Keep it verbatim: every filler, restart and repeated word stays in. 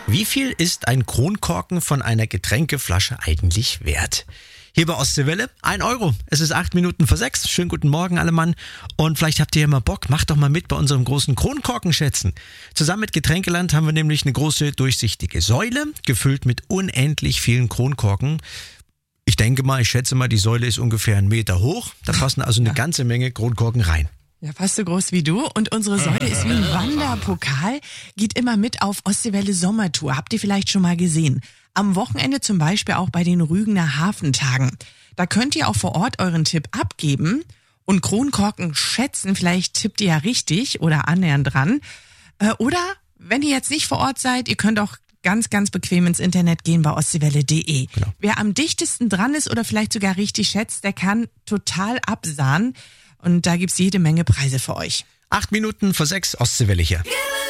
Wie viel ist ein Kronkorken von einer Getränkeflasche eigentlich wert? Hier bei Ostseewelle, ein Euro. Es ist acht Minuten vor sechs. Schönen guten Morgen alle Mann. Und vielleicht habt ihr ja mal Bock, macht doch mal mit bei unserem großen Kronkorkenschätzen. Zusammen mit Getränkeland haben wir nämlich eine große durchsichtige Säule, gefüllt mit unendlich vielen Kronkorken. Ich denke mal, ich schätze mal, die Säule ist ungefähr einen Meter hoch. Da passen also eine ganze Menge Kronkorken rein. Ja, fast so groß wie du. Und unsere Säule ist wie ein Wanderpokal, geht immer mit auf Ostseewelle Sommertour. Habt ihr vielleicht schon mal gesehen? Am Wochenende zum Beispiel auch bei den Rügener Hafentagen. Da könnt ihr auch vor Ort euren Tipp abgeben und Kronkorken schätzen. Vielleicht tippt ihr ja richtig oder annähernd dran. Oder wenn ihr jetzt nicht vor Ort seid, ihr könnt auch ganz, ganz bequem ins Internet gehen bei ostseewelle punkt de. Genau. Wer am dichtesten dran ist oder vielleicht sogar richtig schätzt, der kann total absahnen. Und da gibt's jede Menge Preise für euch. Acht Minuten vor sechs, Ostseewelle hier.